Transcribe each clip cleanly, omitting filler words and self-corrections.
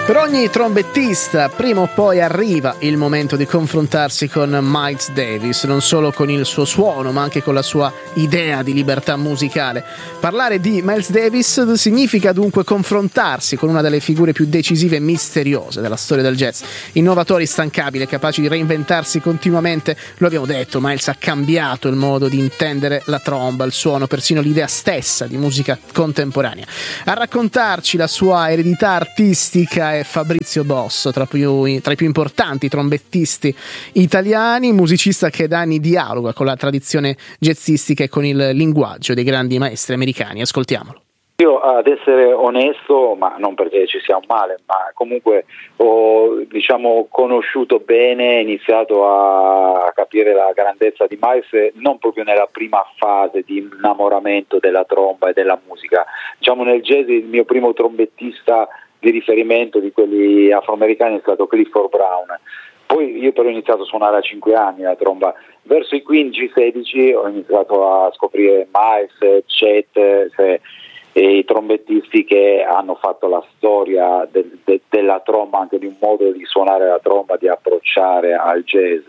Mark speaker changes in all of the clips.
Speaker 1: Per ogni trombettista prima o poi arriva il momento di confrontarsi con Miles Davis, non solo con il suo suono ma anche con la sua idea di libertà musicale. Parlare di Miles Davis significa dunque confrontarsi con una delle figure più decisive e misteriose della storia del jazz. Innovatore instancabile, capace di reinventarsi continuamente, lo abbiamo detto, Miles ha cambiato il modo di intendere la tromba, il suono, persino l'idea stessa di musica contemporanea. A raccontarci la sua eredità artistica è Fabrizio Bosso, tra i più importanti trombettisti italiani, musicista che da anni dialoga con la tradizione jazzistica e con il linguaggio dei grandi maestri americani. Ascoltiamolo.
Speaker 2: Io, ad essere onesto, ma non perché ci sia un male, ma comunque ho conosciuto bene, iniziato a capire la grandezza di Miles non proprio nella prima fase di innamoramento della tromba e della musica. Nel jazz il mio primo trombettista di riferimento di quelli afroamericani è stato Clifford Brown. Poi io però ho iniziato a suonare a 5 anni la tromba. Verso i 15-16 ho iniziato a scoprire Miles, Chet e i trombettisti che hanno fatto la storia della tromba, anche di un modo di suonare la tromba, di approcciare al jazz.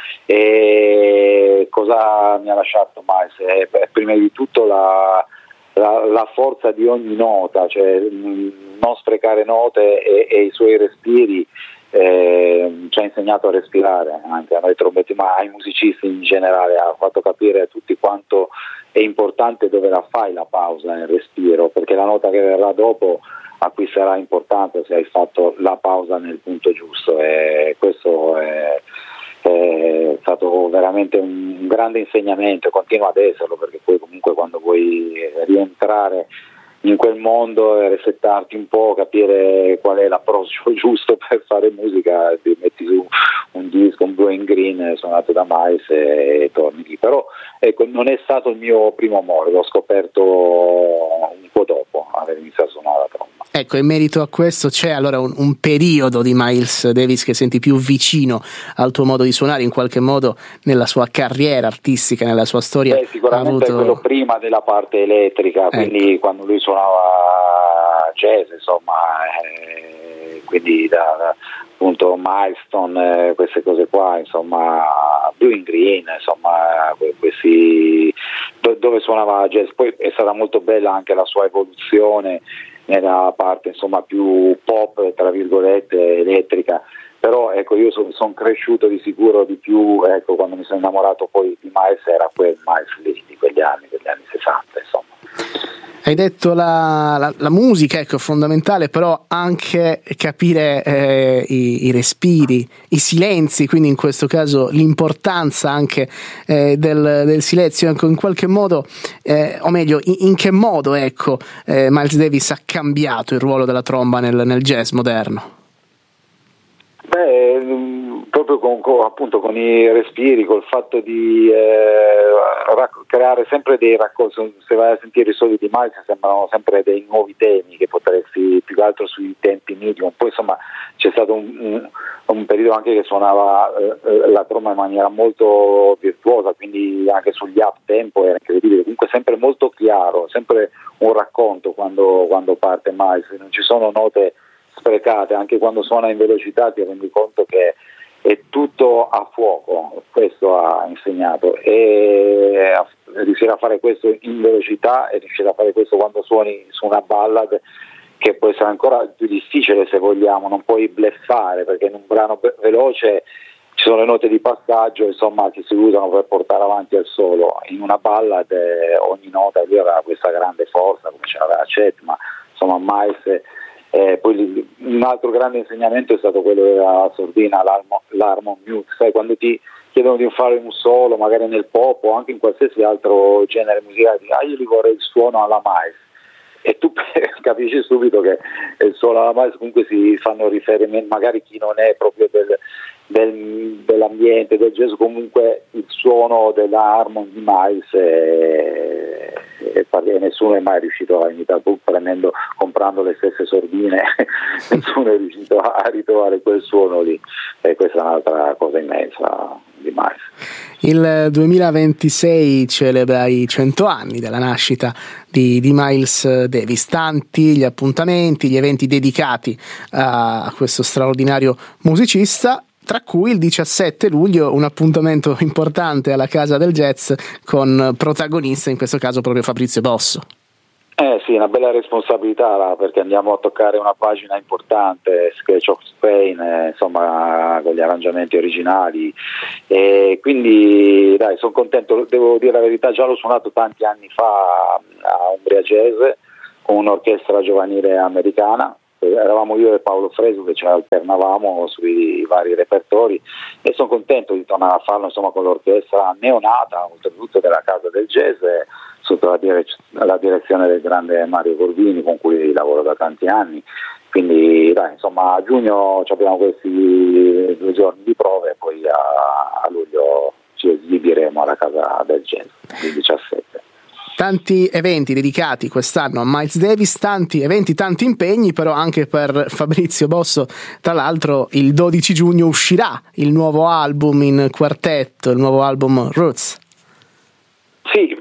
Speaker 2: E cosa mi ha lasciato Miles? Prima di tutto la forza di ogni nota, cioè non sprecare note e i suoi respiri. Ci ha insegnato a respirare anche a noi trombetti, ma ai musicisti in generale, ha fatto capire a tutti quanto è importante dove la fai la pausa nel respiro, perché la nota che verrà dopo acquisterà importanza se hai fatto la pausa nel punto giusto, e questo è stato veramente un grande insegnamento, continua ad esserlo, perché poi comunque quando vuoi rientrare in quel mondo e resettarti un po', capire qual è l'approccio giusto per fare musica, ti metti su un disco, un Blue and Green suonato da Miles e torni lì. Però ecco, non è stato il mio primo amore, l'ho scoperto un po' dopo aver iniziato a suonare la tromba.
Speaker 1: Ecco, in merito a questo c'è allora un periodo di Miles Davis che senti più vicino al tuo modo di suonare, in qualche modo nella sua carriera artistica, nella sua storia?
Speaker 2: Sicuramente quello prima della parte elettrica, quindi quando lui suonava jazz, insomma, quindi appunto Milestone, queste cose qua, insomma, Blue and Green, insomma, questi dove suonava jazz. Poi è stata molto bella anche la sua evoluzione nella parte insomma più pop, tra virgolette, elettrica. Però ecco, io sono cresciuto di sicuro di più, ecco, quando mi sono innamorato poi di Miles era quel Miles lì, di quegli anni 60, insomma.
Speaker 1: Hai detto la musica, ecco, è fondamentale, però anche capire i respiri, i silenzi, quindi in questo caso l'importanza anche del silenzio, ecco, in qualche modo, o meglio, in che modo, ecco, Miles Davis ha cambiato il ruolo della tromba nel jazz moderno?
Speaker 2: Proprio con i respiri, col fatto di creare sempre dei racconti. Se vai a sentire i soli di Miles sembrano sempre dei nuovi temi che potresti, più che altro sui tempi medium. Poi insomma c'è stato un periodo anche che suonava la tromba in maniera molto virtuosa, quindi anche sugli up tempo era incredibile, comunque sempre molto chiaro, sempre un racconto quando parte Miles, non ci sono note sprecate, anche quando suona in velocità ti rendi conto che è tutto a fuoco. Questo ha insegnato, e riuscire a fare questo in velocità e riuscire a fare questo quando suoni su una ballad, che può essere ancora più difficile se vogliamo, non puoi bluffare, perché in un brano veloce ci sono le note di passaggio, insomma, che si usano per portare avanti al solo. In una ballad ogni nota, lui aveva questa grande forza, come ce l'aveva Chet, ma insomma Miles. Poi un altro grande insegnamento è stato quello della sordina, l'harmon mute, sai, quando ti chiedono di fare un solo, magari nel pop o anche in qualsiasi altro genere musicale, io gli vorrei il suono alla Miles, e tu capisci subito che il suono alla Miles comunque si fanno riferimento, magari chi non è proprio dell'ambiente del jazz, comunque il suono della harmon di Miles e nessuno è mai riuscito a imitare, pur comprando le stesse sordine nessuno è riuscito a ritrovare quel suono lì, e questa è un'altra cosa immensa di Miles.
Speaker 1: Il 2026 celebra i 100 anni dalla nascita di Miles Davis, tanti gli appuntamenti, gli eventi dedicati a questo straordinario musicista, tra cui il 17 luglio un appuntamento importante alla Casa del Jazz con protagonista in questo caso proprio Fabrizio Bosso.
Speaker 2: Sì, una bella responsabilità, perché andiamo a toccare una pagina importante, Sketch of Spain, insomma, con gli arrangiamenti originali, e quindi dai, sono contento, devo dire la verità, già l'ho suonato tanti anni fa a Umbria Jazz con un'orchestra giovanile americana. Eravamo io e Paolo Fresu che ci alternavamo sui vari repertori, e sono contento di tornare a farlo, insomma, con l'orchestra neonata, oltretutto della Casa del Jazz, sotto la direzione del grande Mario Corvini, con cui lavoro da tanti anni. Quindi dai, insomma, a giugno abbiamo questi 2 giorni di prove, e poi a luglio ci esibiremo alla Casa del Jazz, il 17.
Speaker 1: Tanti eventi dedicati quest'anno a Miles Davis, tanti eventi, tanti impegni, però anche per Fabrizio Bosso. Tra l'altro il 12 giugno uscirà il nuovo album in quartetto, il nuovo album Roots.
Speaker 2: Sì,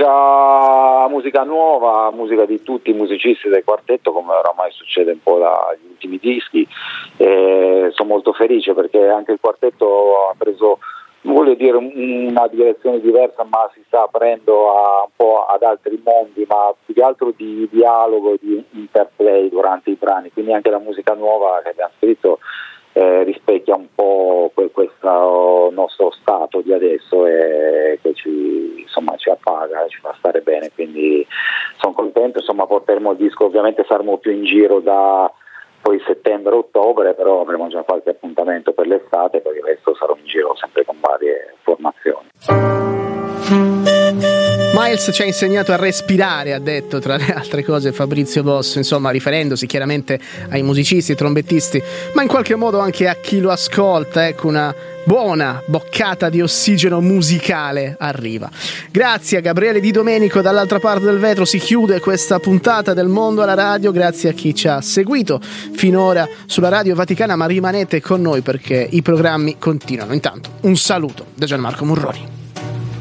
Speaker 2: musica nuova, musica di tutti i musicisti del quartetto, come oramai succede un po' dagli ultimi dischi. Sono molto felice perché anche il quartetto ha preso, non voglio dire una direzione diversa, ma si sta aprendo un po' ad altri mondi, ma più che altro di dialogo, di interplay durante i brani, quindi anche la musica nuova che abbiamo scritto rispecchia un po' questo nostro stato di adesso, e che ci appaga, ci fa stare bene, quindi sono contento, insomma, porteremo il disco, ovviamente saremo più in giro da poi settembre-ottobre, però avremo già qualche appuntamento per l'estate, poi il resto sarò in giro sempre con varie formazioni.
Speaker 1: Miles ci ha insegnato a respirare, ha detto tra le altre cose Fabrizio Bosso, insomma, riferendosi chiaramente ai musicisti, ai trombettisti, ma in qualche modo anche a chi lo ascolta. Ecco, una buona boccata di ossigeno musicale arriva. Grazie a Gabriele Di Domenico dall'altra parte del vetro. Si chiude questa puntata del Mondo alla Radio. Grazie a chi ci ha seguito finora sulla Radio Vaticana, ma rimanete con noi perché i programmi continuano. Intanto un saluto da Gianmarco Murroni.